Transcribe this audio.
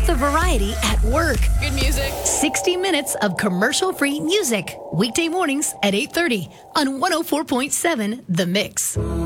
the variety at work. Good music. 60 minutes of commercial-free music. Weekday mornings at 8:30 on 104.7 The Mix.